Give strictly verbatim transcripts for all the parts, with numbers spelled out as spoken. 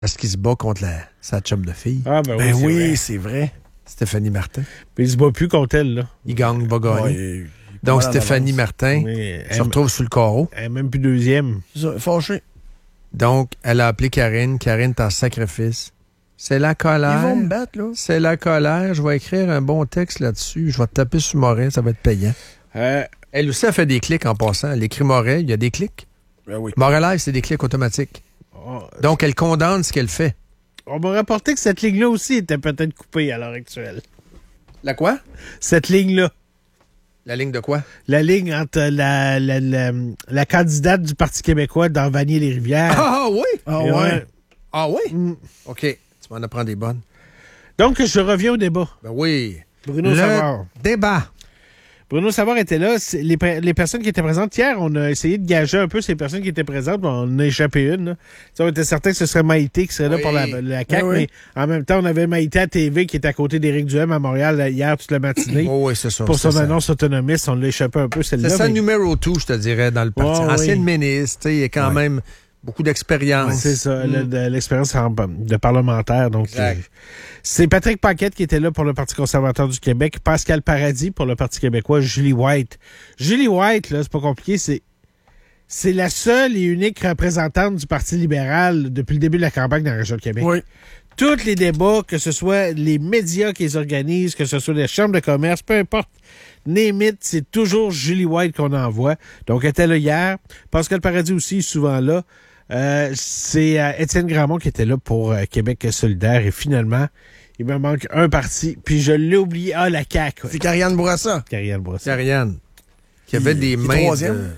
Parce qu'il se bat contre la, sa chum de fille. Ah, ben, Ben oui, oui, c'est c'est vrai. Stéphanie Martin. Mais il se bat plus contre elle, là. Il gagne, il va gagner. Ouais, il- il est pas Donc, mal en Stéphanie avance. Martin Mais se elle, retrouve sur le carreau. elle est même plus deuxième. C'est ça, fâché. Donc, elle a appelé Karine. Karine est en sacrifice. C'est la Ils colère. vont me battre, là. C'est la colère. Je vais écrire un bon texte là-dessus. Je vais te taper sur Moret. Ça va être payant. Euh, Elle aussi a fait des clics en passant. Elle écrit Moret. Il y a des clics. Ben oui. Moret Live, c'est des clics automatiques. on, Donc, elle condamne ce qu'elle fait. on m'a rapporté que cette ligne-là aussi était peut-être coupée à l'heure actuelle. La quoi? Cette ligne-là. La ligne de quoi? La ligne entre la, la, la, la candidate du Parti québécois dans Vanier-les-Rivières. Ah oui? Ah Et ouais. Ah oui? Mm. OK. Tu m'en apprends des bonnes. Donc, je reviens au débat. Ben oui. Bruno Le Savard. débat. Bruno Savard était là. C'est Les, pe- les personnes qui étaient présentes hier, on a essayé de gager un peu ces personnes qui étaient présentes, mais on en a échappé une. Là. On était certain que ce serait Maïté qui serait là Oui. pour la, la C A Q, Oui, oui. mais en même temps, on avait Maïté à T V qui était à côté d'Éric Duhem à Montréal là, hier toute la matinée. Oh oui, c'est ça. Pour c'est son ça. annonce autonomiste, on l'a échappé un peu, celle-là. C'est ça mais- numéro deux, je te dirais, dans le parti. Ouais, Ancienne oui. ministre, tu sais, il y a quand Ouais. même beaucoup d'expérience. C'est ça, Mm. le- de l'expérience en- de parlementaire. Donc, Exact. euh, c'est Patrick Paquette qui était là pour le Parti conservateur du Québec, Pascal Paradis pour le Parti québécois, Julie White. Julie White, là, c'est pas compliqué, c'est c'est la seule et unique représentante du Parti libéral depuis le début de la campagne dans la région de Québec. Oui. Tous les débats, que ce soit les médias qui les organisent, que ce soit les chambres de commerce, peu importe, name it, c'est toujours Julie White qu'on envoie. Donc, elle était là hier. Pascal Paradis aussi est souvent là. Euh, c'est euh, Étienne Grandmont qui était là pour euh, Québec solidaire. Et finalement, il me manque un parti. Puis je l'ai oublié. Ah, la C A Q. C'est Karianne Bourassa. Cariel Brossard. Ariane, qui avait Il- des il est mains troisième. de,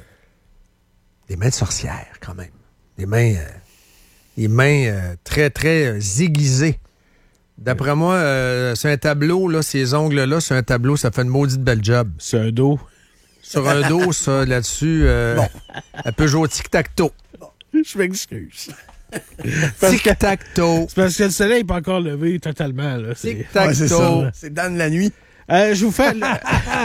des mains de sorcière, quand même. Des mains, euh, des mains euh, très, très euh, aiguisées. D'après moi, euh, sur un tableau, là, ces ongles-là, sur un tableau, ça fait une maudite belle job. C'est un dos. Sur un dos, ça, là-dessus, euh, Bon. elle peut jouer au tic-tac-toe. Je m'excuse. Parce que- Tic-tac-toe. C'est parce que le soleil n'est pas encore levé totalement. Là. C'est- Ouais, c'est Tic-tac-toe. ça. C'est Dan la nuit. Euh, je vous fais... le-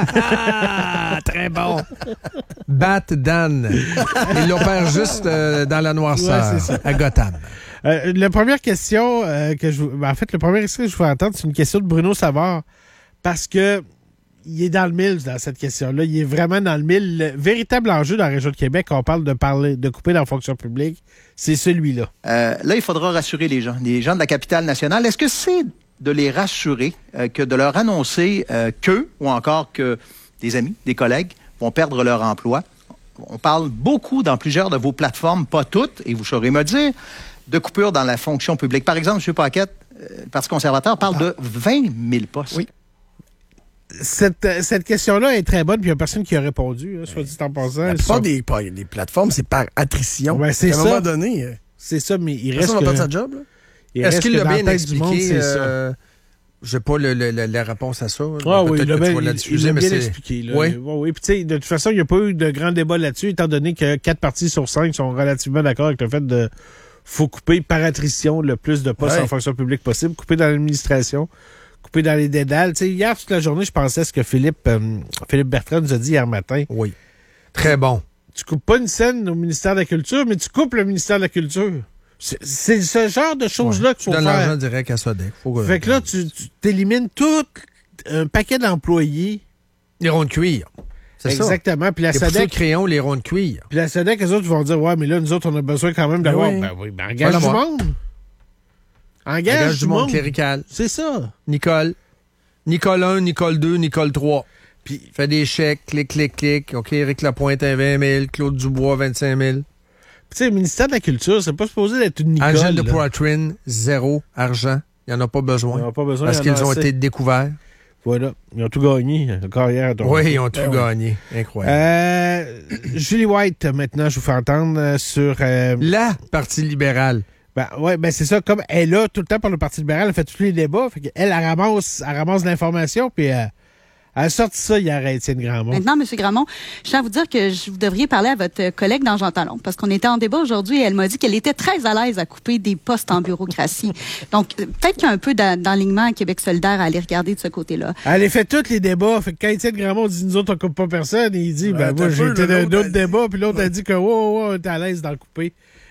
Ah, très bon. Bat Dan. Il l'opère juste euh, dans la noirceur, Ouais, c'est ça. à Gotham. Euh, la première question euh, que je... ben, en fait, le premier extrait que je vous entendre, c'est une question de Bruno Savard. Parce que il est dans le mille dans cette question-là. Il est vraiment dans le mille. Le véritable enjeu dans la région de Québec, quand on parle de parler, de couper dans la fonction publique, c'est celui-là. Euh, là, il faudra rassurer les gens, les gens de la capitale nationale. Est-ce que c'est de les rassurer euh, que de leur annoncer euh, qu'eux, ou encore que des amis, des collègues, vont perdre leur emploi? On parle beaucoup dans plusieurs de vos plateformes, pas toutes, et vous saurez me dire, de coupures dans la fonction publique. Par exemple, M. Paquette, euh, le Parti conservateur, parle de vingt mille postes. Oui. Cette, euh, cette question-là est très bonne, puis il n'y a personne qui a répondu, hein, soit dit en passant. La Ils plupart sont- des, pas- des plateformes, c'est par attrition. Ouais, c'est à un ça. moment donné, euh, C'est ça, mais il reste personne va que... perdre sa job. Là. il Est-ce reste qu'il que l'a dans la bien tête du monde, expliqué? c'est ça. Euh, j'ai pas le, le- le- la réponse à ça. Ah oui, Peut-être il l'a que bien, tu vas la il- il diffuser, l'a mais bien c'est- expliqué. Là. Oui. Oui, oui. Puis, tu sais, de toute façon, il n'y a pas eu de grand débat là-dessus, étant donné que quatre partis sur cinq sont relativement d'accord avec le fait de faut couper par attrition le plus de postes Ouais. en fonction publique possible, couper dans l'administration, couper dans les dédales. Tu sais, hier, toute la journée, je pensais à ce que Philippe, euh, Philippe Bertrand nous a dit hier matin. Oui. Très bon. Tu coupes pas une scène au ministère de la Culture, mais tu coupes le ministère de la Culture. C'est, c'est ce genre de choses-là qu'il Tu faut donnes faire. l'argent direct à Sodec. Faut que- Fait que là, tu, tu t'élimines tout un paquet d'employés. Les ronds de cuir. C'est ça. Exactement. Puis la Les poussées de SADC, crayon, les ronds de cuir. puis la SADC, eux autres vont dire, ouais, mais là, nous autres, on a besoin quand même d'avoir. oui. Ben oui, ben engage Faut du l'avoir. monde. Engage, Engage du monde. clérical. C'est ça. Nicole. Nicole un, Nicole deux, Nicole trois. Puis, Fais des chèques, clic, clic, clic. OK, Éric Lapointe, un vingt mille. Claude Dubois, vingt-cinq mille. tu sais, le ministère de la Culture, c'est pas supposé d'être une Nicole. Angèle de là. Poitrine, zéro argent. Il n'y en a pas besoin. Ils n'ont pas besoin. Parce il y en qu'ils a ont assez. été découverts. Voilà. Ils ont tout gagné. Encore hier. donc. Oui, ils ont tout Ben oui. gagné. Incroyable. Euh, Julie White, maintenant, je vous fais entendre euh, sur. euh, La Parti libéral. Ben, ouais, ben c'est ça. Comme elle est là tout le temps par le Parti libéral, elle fait tous les débats. Fait qu'elle, elle ramasse, elle ramasse l'information, puis euh, elle a sorti ça hier à Étienne Grandmont. Maintenant, M. Gramont, je tiens à vous dire que je- vous devriez parler à votre collègue dans Jean Talon, parce qu'on était en débat aujourd'hui et elle m'a dit qu'elle était très à l'aise à couper des postes en bureaucratie. Donc, euh, peut-être qu'il y a un peu d'a- d'enlignement à Québec solidaire à aller regarder de ce côté-là. Elle a fait tous les débats. Fait que quand Étienne Grandmont dit nous autres, on coupe pas personne, il dit, ben, Ben, moi, t'as j'ai peu, été là, dans l'autre d'autres a- débats, puis l'autre a dit que, wow, wow, wow, t'es à l'aise dans le couper.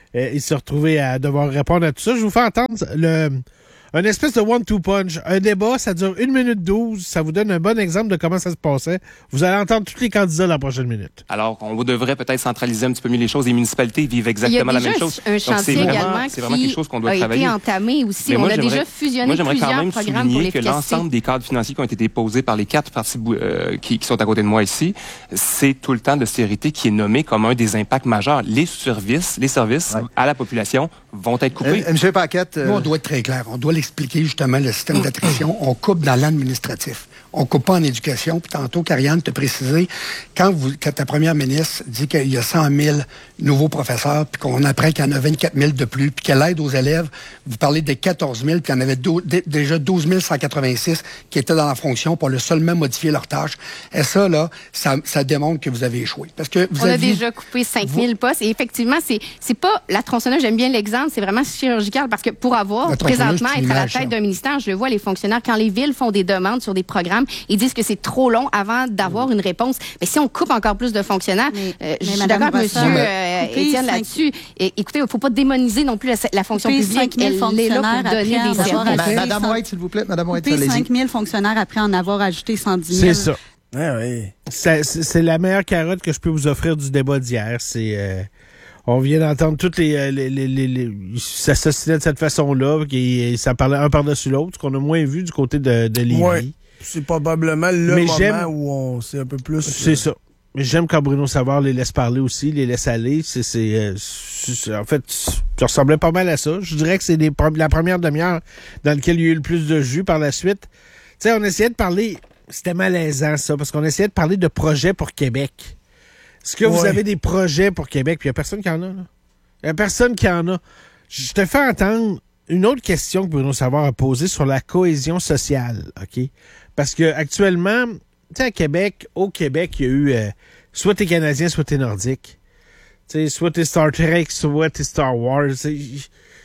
euh, il s'est retrouvé à devoir répondre à tout ça. Je vous fais entendre le... Un espèce de one-two punch. Un débat, ça dure une minute douze. Ça vous donne un bon exemple de comment ça se passait. Vous allez entendre tous les candidats dans la prochaine minute. Alors, on devrait peut-être centraliser un petit peu mieux les choses. Les municipalités vivent exactement la même chose. Il y a déjà un chantier Donc, c'est également vraiment, c'est vraiment quelque chose qu'on doit qui a travailler. été entamé aussi. Mais on moi, a déjà fusionné moi, j'aimerais plusieurs quand même programmes pour souligner que l'efficacité. l'ensemble des cadres financiers qui ont été déposés par les quatre partis euh, qui, qui sont à côté de moi ici, c'est tout le temps l'austérité qui est nommé comme un des impacts majeurs. Les services, les services ouais. à la population vont être coupés. Euh, M. Paquette... Euh... Nous, on doit être très clair. On doit l'expliquer justement, le système d'attrition. On coupe dans l'administratif. On coupe pas en éducation. Puis tantôt, Karianne te précisé, quand, vous, quand ta première ministre dit qu'il y a cent mille nouveaux professeurs, puis qu'on apprend qu'il y en a vingt-quatre mille de plus, puis qu'elle aide aux élèves, vous parlez de quatorze mille, puis il y en avait do, d- déjà douze mille cent quatre-vingt-six qui étaient dans la fonction pour le seulement modifier leurs tâches. Et ça, là, ça, ça démontre que vous avez échoué. Parce que vous On aviez, a déjà coupé cinq mille vous... postes. Et effectivement, c'est, c'est pas la tronçonneuse, j'aime bien l'exemple, c'est vraiment chirurgical parce que pour avoir présentement être à la tête d'un ministère, je le vois, les fonctionnaires, quand les villes font des demandes sur des programmes, ils disent que c'est trop long avant d'avoir une réponse. Mais si on coupe encore plus de fonctionnaires, mais, euh, je suis d'accord avec M. Euh, Étienne là-dessus. Et, écoutez, il ne faut pas démoniser non plus la, la fonction publique. Elle est là pour donner des services. Madame White, s'il vous plaît. Madame White, allez-y. cinq mille fonctionnaires après en avoir ajouté cent dix mille. C'est ça. Ah oui. C'est, c'est la meilleure carotte que je peux vous offrir du débat d'hier. C'est... Euh... On vient d'entendre toutes les, les, les, les, les s'assassiner de cette façon-là, qui ça parlait un par-dessus l'autre, ce qu'on a moins vu du côté de, de Lévis. Ouais, c'est probablement le Mais moment j'aime, où on c'est un peu plus. C'est euh... ça. Mais j'aime quand Bruno Savard les laisse parler aussi, les laisse aller. C'est, c'est, euh, c'est en fait, ça ressemblait pas mal à ça. Je dirais que c'est des, la première demi-heure dans laquelle il y a eu le plus de jus par la suite. Tu sais, on essayait de parler, c'était malaisant ça, parce qu'on essayait de parler de projets pour Québec. Est-ce que ouais. vous avez des projets pour Québec? Puis il n'y a personne qui en a, là. Il n'y a personne qui en a. Je te fais entendre une autre question que Bruno Savard a posée sur la cohésion sociale, OK? Parce que actuellement, tu sais, à Québec, au Québec, il y a eu euh, soit t'es Canadien, soit t'es Nordique. Tu sais, soit t'es Star Trek, soit t'es Star Wars. Il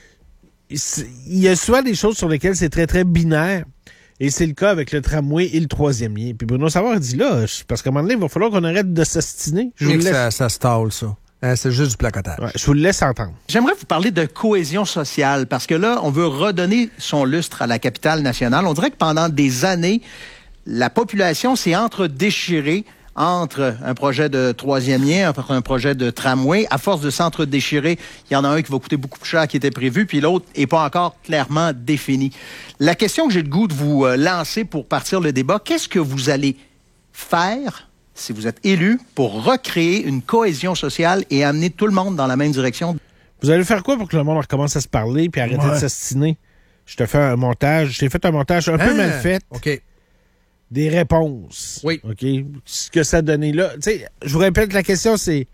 y a soit des choses sur lesquelles c'est très, très binaire. Et c'est le cas avec le tramway et le troisième lien. Puis Bruno Savard dit là, parce qu'à un moment donné, il va falloir qu'on arrête de s'ostiner. Je vous laisse... ça, ça stalle, ça. Hein, c'est juste du placotage. Ouais, je vous le laisse entendre. J'aimerais vous parler de cohésion sociale, parce que là, on veut redonner son lustre à la capitale nationale. On dirait que pendant des années, la population s'est entre-déchirée entre un projet de troisième lien, entre un projet de tramway. À force de s'entre-déchirer, il y en a un qui va coûter beaucoup plus cher qui était prévu, puis l'autre n'est pas encore clairement défini. La question que j'ai le goût de vous lancer pour partir le débat, qu'est-ce que vous allez faire, si vous êtes élu, pour recréer une cohésion sociale et amener tout le monde dans la même direction? Vous allez faire quoi pour que le monde recommence à se parler puis arrêter ouais. de s'ostiner? Je te fais un montage. Je t'ai fait un montage un ah, peu mal fait. OK. Des réponses. Oui. OK. Ce que ça donnait là. Tu sais, je vous répète, la question, c'est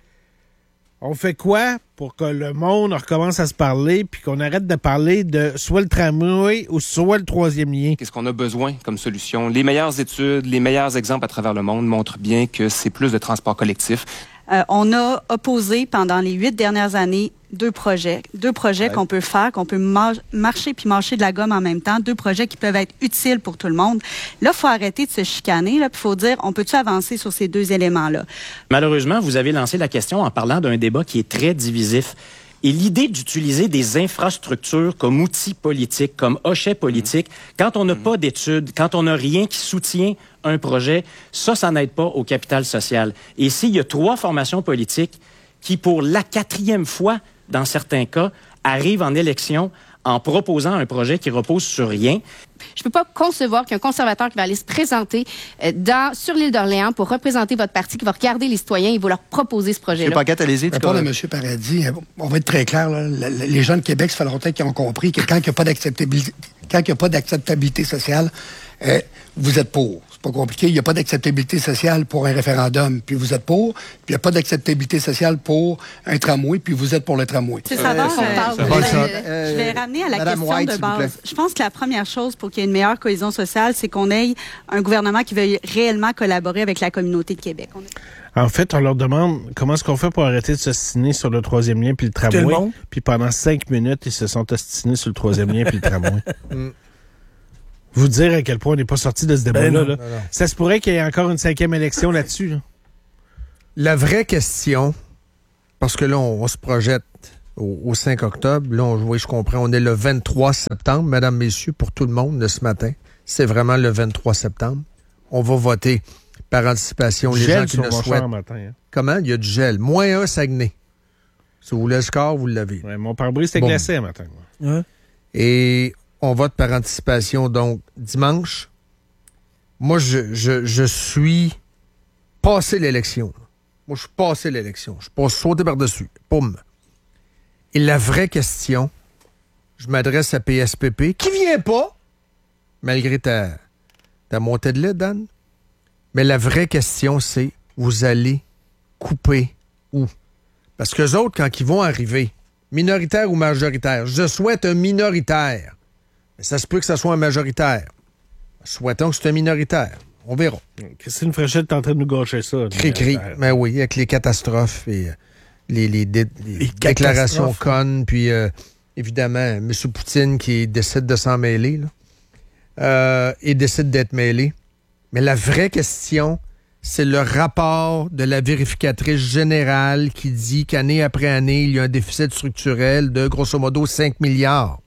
on fait quoi pour que le monde recommence à se parler puis qu'on arrête de parler de soit le tramway ou soit le troisième lien? Qu'est-ce qu'on a besoin comme solution? Les meilleures études, les meilleurs exemples à travers le monde montrent bien que c'est plus de transport collectif. Euh, on a opposé pendant les huit dernières années deux projets. Deux projets ouais. qu'on peut faire, qu'on peut mar- marcher puis mâcher de la gomme en même temps. Deux projets qui peuvent être utiles pour tout le monde. Là, il faut arrêter de se chicaner. Il faut dire, on peut-tu avancer sur ces deux éléments-là? Malheureusement, vous avez lancé la question en parlant d'un débat qui est très divisif. Et l'idée d'utiliser des infrastructures comme outils politiques, comme hochet politique, mmh. quand on n'a mmh. pas d'études, quand on n'a rien qui soutient un projet, ça, ça n'aide pas au capital social. Et ici, il y a trois formations politiques qui, pour la quatrième fois, dans certains cas, arrivent en élection en proposant un projet qui repose sur rien. Je peux pas concevoir qu'un conservateur qui va aller se présenter euh, dans, sur l'île d'Orléans pour représenter votre parti, qui va regarder les citoyens et va leur proposer ce projet-là. M. Paquette, allez-y. Pour le M. Paradis, on va être très clair. Là, les gens de Québec, ça fait longtemps qu'ils ont compris que quand il n'y a pas d'acceptabilité, quand il n'y a pas d'acceptabilité sociale, euh, vous êtes pour. C'est pas compliqué. Il n'y a pas d'acceptabilité sociale pour un référendum, puis vous êtes pour. Puis il n'y a pas d'acceptabilité sociale pour un tramway, puis vous êtes pour le tramway. C'est ça, euh, ça, euh, ça. Je vais ramener à la Madame question White, de base. Je pense que la première chose pour qu'il y ait une meilleure cohésion sociale, c'est qu'on ait un gouvernement qui veuille réellement collaborer avec la communauté de Québec. On est... En fait, on leur demande comment est-ce qu'on fait pour arrêter de s'ostiner sur le troisième lien puis le tramway. Puis pendant cinq minutes, ils se sont ostinés sur le troisième lien puis le tramway. Vous dire à quel point on n'est pas sorti de ce débat-là. Ben non, là. Non, non. Ça se pourrait qu'il y ait encore une cinquième élection là-dessus. Là. La vraie question, parce que là, on, on se projette, au, au cinq octobre. Là, on, oui, je comprends, on est le vingt-trois septembre, mesdames, messieurs, pour tout le monde de ce matin. C'est vraiment le vingt-trois septembre. On va voter par anticipation. Les gel gens qui sur le mon souhaitent. char matin, hein. Comment? Il y a du gel. Moins un Saguenay. Si vous voulez le score, vous l'avez. Ouais, mon pare-brise était bon. glacé un matin. Ouais. Et on vote par anticipation, donc, dimanche. Moi, je, je, je suis passé l'élection. Moi, je suis passé l'élection. Je suis pas sauté par-dessus. Poum. Et la vraie question, je m'adresse à P S P P, qui vient pas, malgré ta, ta montée de lait, Dan. Mais la vraie question, c'est, vous allez couper où? Parce qu'eux autres, quand ils vont arriver, minoritaire ou majoritaire, je souhaite un minoritaire. Mais ça se peut que ça soit un majoritaire. Souhaitons que c'est un minoritaire. On verra. Christine Fréchette est en train de nous gâcher ça. Cri-cri. Mais oui, avec les catastrophes et euh, les, les, dé- les, les déclarations connes, puis euh, évidemment, M. Poutine qui décide de s'en mêler, là, euh, et décide d'être mêlé. Mais la vraie question, c'est le rapport de la vérificatrice générale qui dit qu'année après année, il y a un déficit structurel de grosso modo cinq milliards.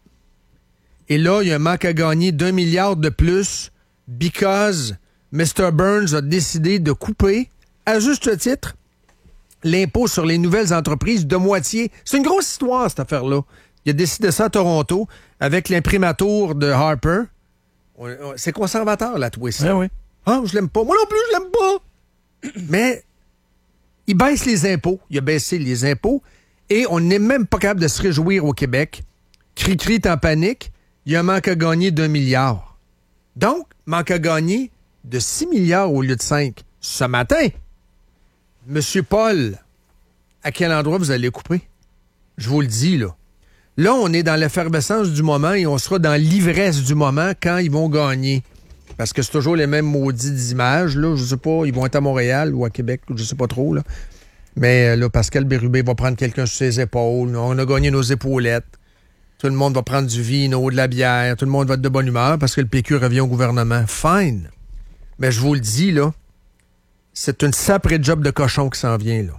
Et là, il y a un manque à gagner d'un milliard de plus because mister Burns a décidé de couper, à juste titre, l'impôt sur les nouvelles entreprises de moitié. C'est une grosse histoire, cette affaire-là. Il a décidé ça à Toronto avec l'imprimatur de Harper. On, on, c'est conservateur, la twist. Oui, oui. Ah, je l'aime pas. Moi non plus, je l'aime pas. Mais il baisse les impôts. Il a baissé les impôts et on n'est même pas capable de se réjouir au Québec. Cri-cri est en panique. Il y a un manque à gagner d'un milliard. Donc, manque à gagner de six milliards au lieu de cinq. Ce matin, Monsieur Paul, à quel endroit vous allez couper? Je vous le dis, là. Là, on est dans l'effervescence du moment et on sera dans l'ivresse du moment quand ils vont gagner. Parce que c'est toujours les mêmes maudites images, là. Je sais pas, ils vont être à Montréal ou à Québec, je sais pas trop, là. Mais là, Pascal Bérubé va prendre quelqu'un sur ses épaules. On a gagné nos épaulettes. Tout le monde va prendre du vino, de la bière. Tout le monde va être de bonne humeur parce que le P Q revient au gouvernement. Fine. Mais je vous le dis, là, c'est une saprée job de cochon qui s'en vient, là.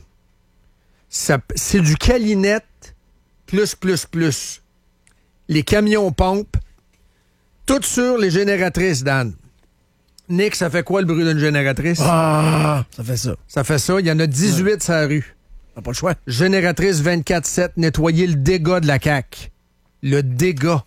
Ça, c'est du calinette plus, plus, plus. Les camions pompes, toutes sur les génératrices, Dan. Nick, ça fait quoi le bruit d'une génératrice? Ah, ça fait ça. Ça fait ça. Il y en a dix-huit ouais. sur la rue. T'as pas le choix. Génératrice vingt-quatre sept, nettoyer le dégât de la C A Q. Le dégât.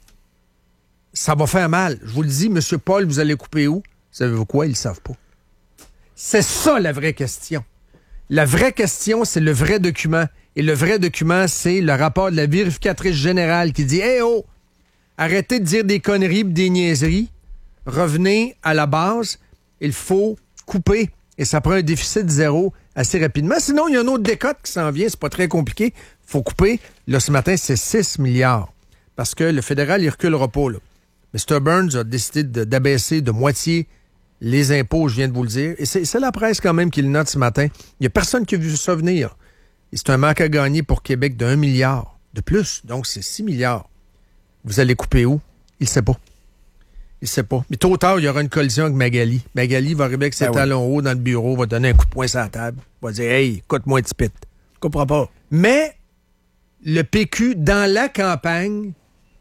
Ça va faire mal. Je vous le dis, M. Paul, vous allez couper où? Savez-vous quoi? Ils le savent pas. C'est ça la vraie question. La vraie question, c'est le vrai document. Et le vrai document, c'est le rapport de la vérificatrice générale qui dit « Hey oh! Arrêtez de dire des conneries et des niaiseries. Revenez à la base. Il faut couper. Et ça prend un déficit zéro assez rapidement. Sinon, il y a un autre décote qui s'en vient. C'est pas très compliqué. Il faut couper. Là, ce matin, c'est six milliards. Parce que le fédéral, il reculera pas, là. mister Burns a décidé de, d'abaisser de moitié les impôts, je viens de vous le dire. Et c'est, c'est la presse quand même qui le note ce matin. Il n'y a personne qui a vu ça venir. Et c'est un manque à gagner pour Québec de un milliard de plus. Donc, c'est six milliards. Vous allez couper où? Il ne sait pas. Il ne sait pas. Mais tôt ou tard, il y aura une collision avec Magali. Magali va arriver avec ses ben talons oui. hauts dans le bureau, va donner un coup de poing sur la table, va dire « Hey, écoute-moi un petit pit. » Je comprends pas. Mais le P Q, dans la campagne,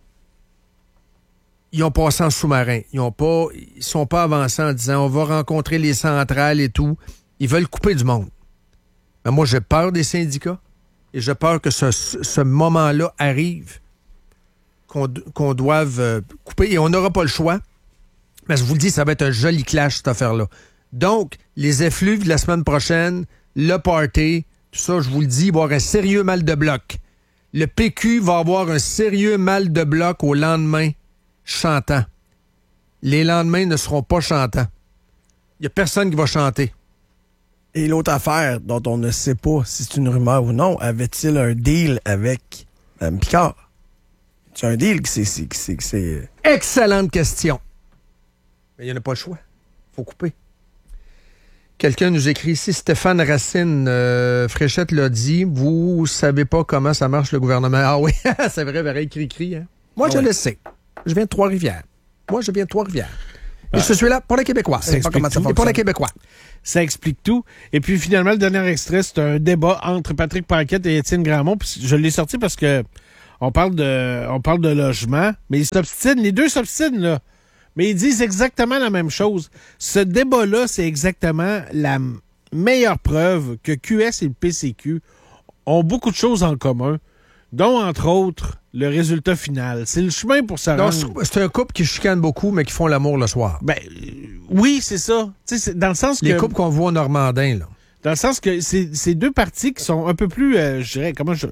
ils ont passé en sous-marin. Ils ont pas, ils sont pas avancés en disant « On va rencontrer les centrales et tout. » Ils veulent couper du monde. Mais moi, j'ai peur des syndicats et j'ai peur que ce, ce moment-là arrive, qu'on, qu'on doive euh, couper. Et on n'aura pas le choix. Mais je vous le dis, ça va être un joli clash, cette affaire-là. Donc, les effluves de la semaine prochaine, le party, tout ça, je vous le dis, il va y avoir un sérieux mal de bloc. Le P Q va avoir un sérieux mal de bloc au lendemain chantant. Les lendemains ne seront pas chantants. Il n'y a personne qui va chanter. Et l'autre affaire dont on ne sait pas si c'est une rumeur ou non, avait-il un deal avec Mme Picard? C'est un deal qui c'est, c'est, c'est, c'est... Excellente question. Mais il n'y en a pas le choix. Il faut couper. Quelqu'un nous écrit ici, Stéphane Racine, euh, Fréchette l'a dit, vous savez pas comment ça marche le gouvernement. Ah oui, c'est vrai, pareil, cri-cri. Hein? Moi, je ouais. le sais. Je viens de Trois-Rivières. Moi, je viens de Trois-Rivières. Et je suis là pour les Québécois. Ça explique tout. Et pour les Québécois. Ça explique tout. Et puis, finalement, le dernier extrait, c'est un débat entre Patrick Paquette et Étienne Grandmont. Puis je l'ai sorti parce que on parle de, on parle de logement, mais ils s'obstinent. Les deux s'obstinent, là. Mais ils disent exactement la même chose. Ce débat-là, c'est exactement la meilleure preuve que Q S et le P C Q ont beaucoup de choses en commun, dont, entre autres, le résultat final. C'est le chemin pour se rendre. C'est un couple qui chicane beaucoup, mais qui font l'amour le soir. Ben, oui, c'est ça. C'est dans le sens que... Les couples qu'on voit au Normandin, là. Dans le sens que c'est, c'est deux parties qui sont un peu plus, euh, je dirais, comment je...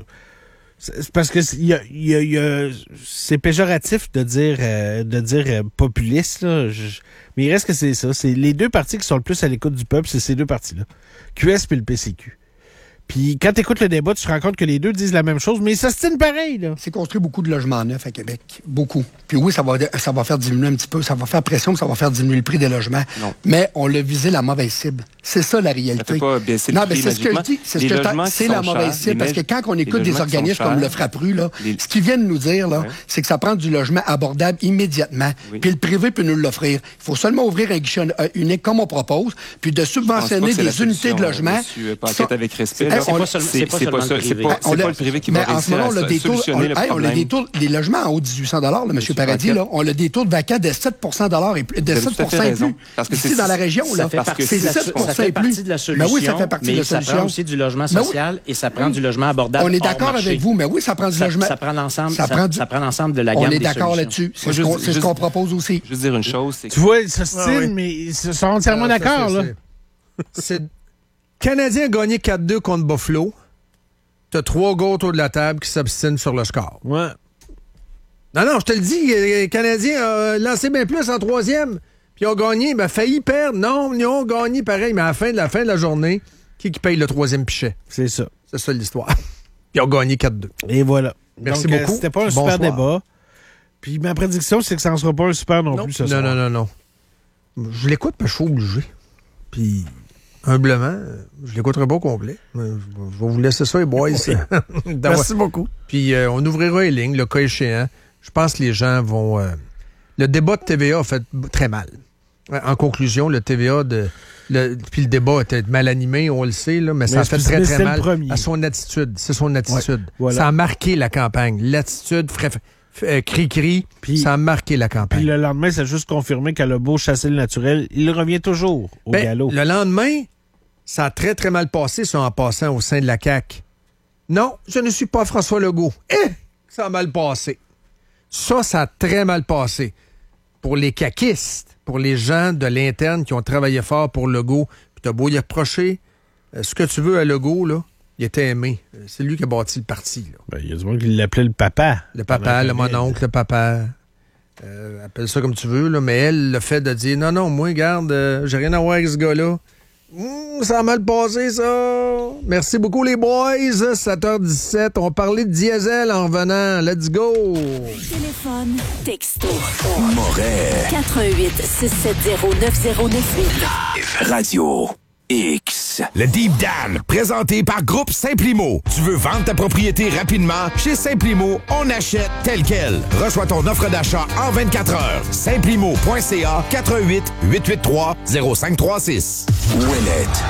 C'est parce que y a, y a, y a, c'est péjoratif de dire euh, de dire euh, populiste, là. Je, mais il reste que c'est ça. C'est les deux partis qui sont le plus à l'écoute du peuple, c'est ces deux partis-là. Q S et le P C Q. Puis quand tu écoutes le débat, tu te rends compte que les deux disent la même chose, mais ça se tient pareil, là. C'est construit beaucoup de logements neufs à Québec. Beaucoup. Puis oui, ça va, ça va faire diminuer un petit peu, ça va faire pression, ça va faire diminuer le prix des logements. Non. Mais on l'a visé la mauvaise cible. C'est ça la réalité. Ça fait pas baisser non, le mais prix c'est ce que je dis. C'est, ce que c'est la mauvaise cible. Parce que quand on écoute des organismes comme le Frappru, là, les... ce qu'ils viennent nous dire, là, ouais. c'est que ça prend du logement abordable immédiatement. Oui. Puis le privé peut nous l'offrir. Il faut seulement ouvrir un guichet unique comme on propose, puis de subventionner des unités de logement. Monsieur Paquette, avec respect, c'est pas ça, c'est pas, c'est pas le privé qui va réussir à solutionner le problème. On a des taux, les logements en haut de dix-huit cents dollars, M. Paradis, là, on a des taux de vacants de sept pour cent et plus, de sept pour cent et plus. Parce que ici, dans la région, là, c'est sept pour cent et plus. Ça fait partie de la solution, mais oui, ça fait partie mais de la ça solution. prend aussi du logement social oui. et ça prend oui. du logement abordable. On est d'accord avec vous, mais oui, ça prend du ça, logement. Ça prend l'ensemble, ça, ça, prend, ça prend l'ensemble de la gamme des solutions. On est d'accord là-dessus. C'est ce qu'on, c'est ce qu'on propose aussi. Juste dire une chose, c'est tu vois, ça se tient, mais ils sont entièrement d'accord, là. C'est Canadien a gagné quatre deux contre Buffalo. T'as trois gars autour de la table qui s'obstinent sur le score. Ouais. Non, non, je te le dis, les Canadiens ont lancé bien plus en troisième, puis ils ont gagné, ben failli perdre. Non, ils ont gagné pareil, mais à la fin de la fin de la journée, qui qui paye le troisième pichet? C'est ça. C'est ça l'histoire. Puis ils ont gagné quatre deux. Et voilà. Merci Donc, beaucoup. Euh, c'était pas un Bonsoir. super débat. Puis ma prédiction, c'est que ça ne sera pas un super non, non plus ce non, soir. Non, non, non, non. Je l'écoute, parce que je suis obligé. Puis... humblement, je l'écouterai pas au complet. Je vais vous laisser ça, les boys. Merci beaucoup. Puis euh, on ouvrira les lignes, le cas échéant. Je pense que les gens vont... Euh... Le débat de T V A a fait très mal. En conclusion, le T V A, de... le... puis le débat était mal animé, on le sait, là, mais, mais ça a fait très, très mal à son attitude. C'est son attitude. Ouais, voilà. Ça a marqué la campagne. L'attitude, fra... euh, cri-cri, puis ça a marqué la campagne. Puis le lendemain, ça a juste confirmé qu'elle a beau chasser le naturel, il revient toujours au ben, galop. Le lendemain... ça a très, très mal passé, ça, en passant au sein de la C A Q. Non, je ne suis pas François Legault. Eh! Ça a mal passé. Ça, ça a très mal passé. Pour les caquistes, pour les gens de l'interne qui ont travaillé fort pour Legault, puis t'as beau y reprocher, euh, ce que tu veux à Legault, là, il était aimé. C'est lui qui a bâti le parti. Ben, il y a du monde qui l'appelait le papa. Le papa, le mononcle, le papa. Euh, appelle ça comme tu veux, là, mais elle, le fait de dire, non, non, moi, regarde, euh, j'ai rien à voir avec ce gars-là. Mmh, ça a mal passé, ça. Merci beaucoup, les boys. sept heures dix-sept. On parlait de diesel en revenant. Let's go. Téléphone, texto. Moret. quatre un huit, six sept zéro, neuf zéro neuf huit. Radio X. Le Deep Dan, présenté par Groupe Simplimo. Tu veux vendre ta propriété rapidement? Chez Simplimo, on achète tel quel. Reçois ton offre d'achat en vingt-quatre heures. Simplimo point c a quatre un huit, huit huit trois, zéro cinq trois six. Ouellette.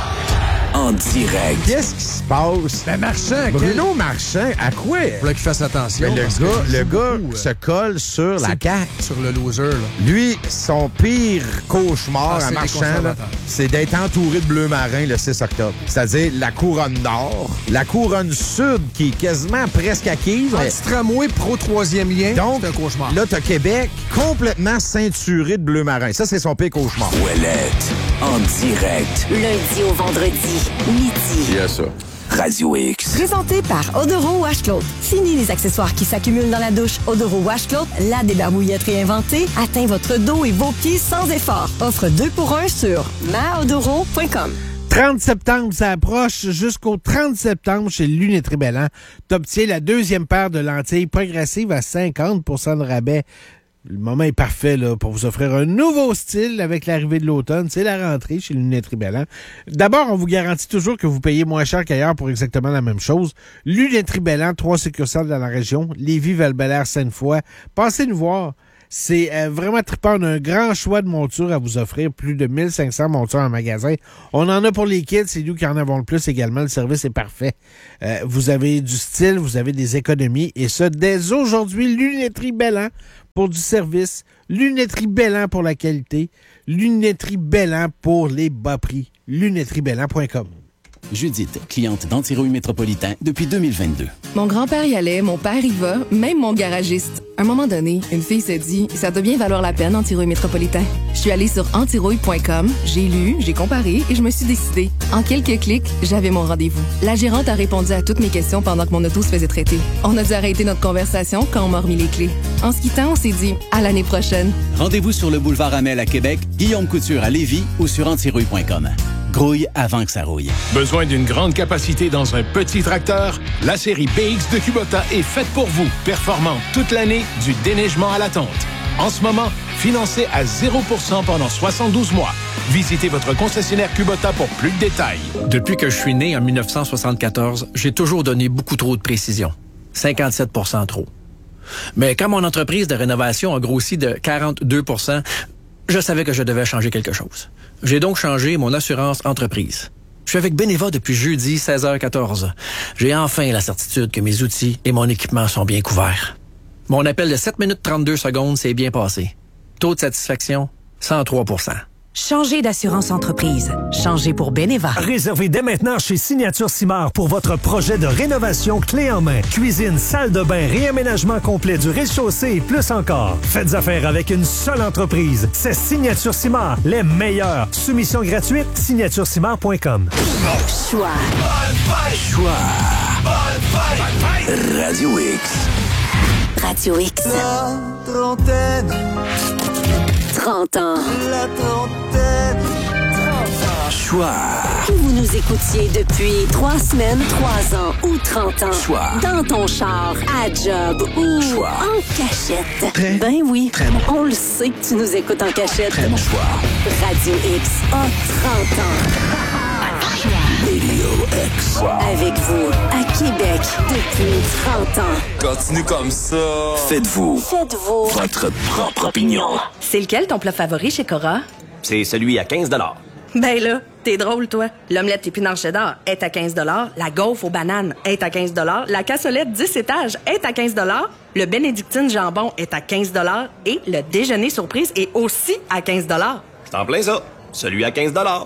En direct. Qu'est-ce qui se passe? Ben, Marchand. Bruno quel... Marchand, à quoi? Il faut qu'il fasse attention. Mais le gars, le gars beaucoup, se colle sur la C A Q. Sur le loser, là. Lui, son pire cauchemar ah, à Marchand, là, c'est d'être entouré de bleu marin le six octobre. C'est-à-dire la couronne nord, la couronne sud qui est quasiment presque acquise. Ah, mais... tramway pro troisième lien, donc, c'est un cauchemar. Là, t'as Québec complètement ceinturé de bleu marin. Ça, c'est son pire cauchemar. Ouellette, en direct. Lundi au vendredi. Midi. Il y a ça. Radio X. Présenté par Odoro Wash Cloth. Fini les accessoires qui s'accumulent dans la douche. Odoro Wash Cloth, la débarbouillette réinventée, atteint votre dos et vos pieds sans effort. Offre deux pour un sur maodoro point com. trente septembre, ça approche. Jusqu'au trente septembre, chez Lunetterie Belland, t'obtiens la deuxième paire de lentilles progressives à cinquante pour cent de rabais. Le moment est parfait là, pour vous offrir un nouveau style avec l'arrivée de l'automne. C'est la rentrée chez Lunetterie Belland. D'abord, on vous garantit toujours que vous payez moins cher qu'ailleurs pour exactement la même chose. Lunetterie Belland, trois succursales dans la région. Lévis, Val-Bélair, Sainte-Foy. Passez nous voir. C'est euh, vraiment trippant. On a un grand choix de montures à vous offrir. Plus de mille cinq cents montures en magasin. On en a pour les kids. C'est nous qui en avons le plus également. Le service est parfait. Euh, vous avez du style, vous avez des économies. Et ça, dès aujourd'hui, Lunetterie Bellan pour du service. Lunetterie Bellan pour la qualité. Lunetterie Bellan pour les bas prix. lunetterie bellan point com. Judith, cliente d'Antirouille Métropolitain depuis deux mille vingt-deux. Mon grand-père y allait, mon père y va, même mon garagiste. À un moment donné, une fille s'est dit « Ça doit bien valoir la peine, Antirouille Métropolitain ». Je suis allée sur antirouille point com, j'ai lu, j'ai comparé et je me suis décidée. En quelques clics, j'avais mon rendez-vous. La gérante a répondu à toutes mes questions pendant que mon auto se faisait traiter. On a dû arrêter notre conversation quand on m'a remis les clés. En se quittant, on s'est dit « À l'année prochaine ». Rendez-vous sur le boulevard Amel à Québec, Guillaume Couture à Lévis ou sur antirouille point com. Grouille avant que ça rouille. Besoin d'une grande capacité dans un petit tracteur? La série B X de Kubota est faite pour vous. Performante toute l'année, du déneigement à la tonte. En ce moment, financé à zéro pour cent pendant soixante-douze mois. Visitez votre concessionnaire Kubota pour plus de détails. Depuis que je suis né en dix-neuf cent soixante-quatorze, j'ai toujours donné beaucoup trop de précision. cinquante-sept pour cent trop. Mais quand mon entreprise de rénovation a grossi de quarante-deux pour cent, je savais que je devais changer quelque chose. J'ai donc changé mon assurance entreprise. Je suis avec Beneva depuis jeudi seize heures quatorze. J'ai enfin la certitude que mes outils et mon équipement sont bien couverts. Mon appel de sept minutes trente-deux secondes s'est bien passé. Taux de satisfaction, cent trois pour cent. Changez d'assurance entreprise. Changez pour Beneva. Réservez dès maintenant chez Signature Simard pour votre projet de rénovation clé en main. Cuisine, salle de bain, réaménagement complet du rez-de-chaussée et plus encore. Faites affaire avec une seule entreprise. C'est Signature Simard, les meilleurs. Soumission gratuite, signature simard point com. Choix. Choix. Radio X. Radio X. La trentaine. trente ans. La trentaine. Choix. Que vous nous écoutiez depuis trois semaines, trois ans ou trente ans. Choix. Dans ton char, à job ou Choix. en cachette. Très, ben oui. Très bon. On le sait que tu nous écoutes en cachette. Très bon choix. Radio X a trente ans. Radio X. Avec vous, à Québec, depuis trente ans. Continue comme ça. Faites-vous. Faites-vous. Votre propre opinion. C'est lequel ton plat favori chez Cora? C'est celui à quinze dollars. Ben là, t'es drôle, toi. L'omelette épinard cheddar est à quinze dollars. La gaufre aux bananes est à quinze dollars. La cassolette dix étages est à quinze dollars. Le bénédictine jambon est à quinze dollars. Et le déjeuner surprise est aussi à quinze dollars. C'est en plein ça. Celui à quinze dollars.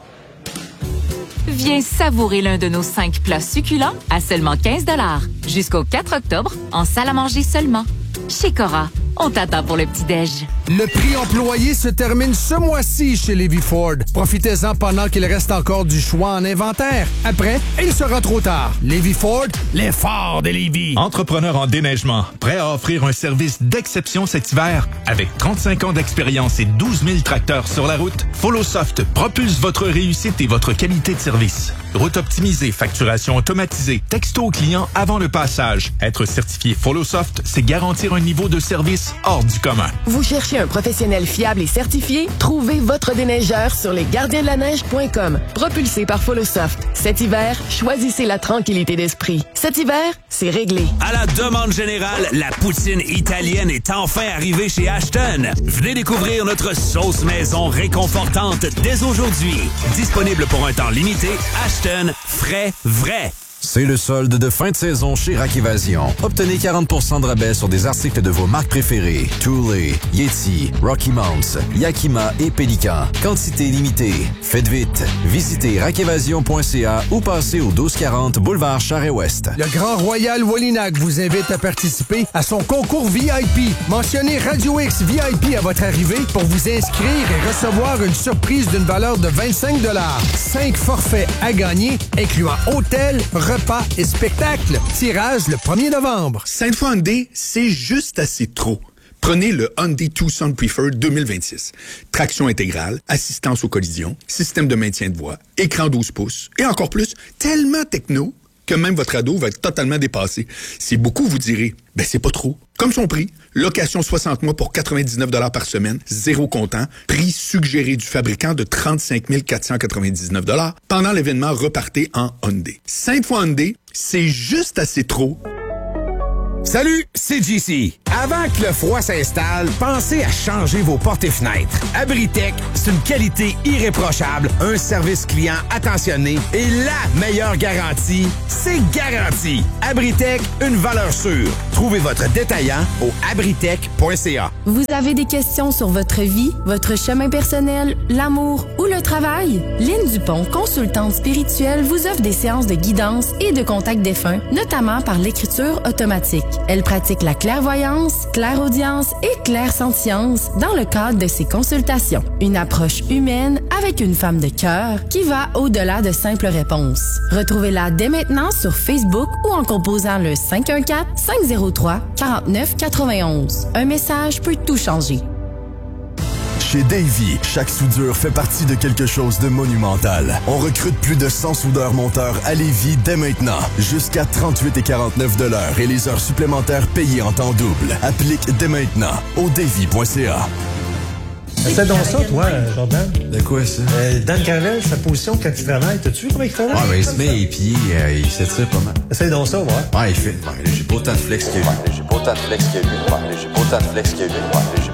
Viens savourer l'un de nos cinq plats succulents à seulement quinze dollars. Jusqu'au quatre octobre, en salle à manger seulement. Chez Cora, on t'attend pour le petit-déj. Le prix employé se termine ce mois-ci chez Lévi Ford. Profitez-en pendant qu'il reste encore du choix en inventaire. Après, il sera trop tard. Lévi Ford, les forts de Lévi. Entrepreneur en déneigement, prêt à offrir un service d'exception cet hiver? Avec trente-cinq ans d'expérience et douze mille tracteurs sur la route, FollowSoft propulse votre réussite et votre qualité de service. Route optimisée, facturation automatisée, texto au client avant le passage. Être certifié FollowSoft, c'est garantir un niveau de service hors du commun. Vous cherchez un professionnel fiable et certifié? Trouvez votre déneigeur sur lesgardiensdelaneige point com. Propulsé par FollowSoft. Cet hiver, choisissez la tranquillité d'esprit. Cet hiver, c'est réglé. À la demande générale, la poutine italienne est enfin arrivée chez Ashton. Venez découvrir notre sauce maison réconfortante dès aujourd'hui. Disponible pour un temps limité, Ashton, frais, vrai. C'est le solde de fin de saison chez Rack Évasion. Obtenez quarante pour cent de rabais sur des articles de vos marques préférées. Thule, Yeti, Rocky Mounts, Yakima et Pélican. Quantité limitée. Faites vite. Visitez rack évasion point c a ou passez au douze quarante boulevard Charest-Ouest. Le Grand Royal Wallinac vous invite à participer à son concours V I P. Mentionnez Radio X V I P à votre arrivée pour vous inscrire et recevoir une surprise d'une valeur de vingt-cinq dollars. Cinq forfaits à gagner, incluant hôtel, repas et spectacle. Tirage le premier novembre. Sainte-Foy Hyundai, c'est juste assez trop. Prenez le Hyundai Tucson Preferred deux mille vingt-six. Traction intégrale, assistance aux collisions, système de maintien de voie, écran douze pouces et encore plus, tellement techno que même votre ado va être totalement dépassé. C'est beaucoup, vous direz. Ben, c'est pas trop. Comme son prix, location soixante mois pour quatre-vingt-dix-neuf dollars par semaine, zéro comptant, prix suggéré du fabricant de trente-cinq mille quatre cent quatre-vingt-dix-neuf dollars pendant l'événement Repartez en Hyundai. Sainte-Foy Hyundai, c'est juste assez trop. Salut, c'est J C. Avant que le froid s'installe, pensez à changer vos portes et fenêtres. Abritech, c'est une qualité irréprochable, un service client attentionné et la meilleure garantie, c'est garanti. Abritech, une valeur sûre. Trouvez votre détaillant au abritech point c a. Vous avez des questions sur votre vie, votre chemin personnel, l'amour ou le travail? Lynne Dupont, consultante spirituelle, vous offre des séances de guidance et de contact défunt, notamment par l'écriture automatique. Elle pratique la clairvoyance, clairaudience et clairsentience dans le cadre de ses consultations. Une approche humaine avec une femme de cœur qui va au-delà de simples réponses. Retrouvez-la dès maintenant sur Facebook ou en composant le cinq un quatre, cinq zéro trois, quatre neuf quatre un un. Un message peut tout changer. Chez Davy, chaque soudure fait partie de quelque chose de monumental. On recrute plus de cent soudeurs monteurs à Lévis dès maintenant. Jusqu'à trente-huit et quarante-neuf de l'heure et les heures supplémentaires payées en temps double. Applique dès maintenant au davy point c a. C'est donc ça, toi, Jordan? De quoi, ça? Euh, Dan Carvel, sa position quand il travaille, t'as-tu vu comment il travaille? Ouais, ben, il se met les pieds, euh, il s'étire pas mal. Essaye donc ça, ouais. Ouais, il fait. Ouais, j'ai pas autant de flex que lui. Ouais, j'ai pas autant de flex que lui. Ouais, j'ai pas autant de flex que lui. Ouais,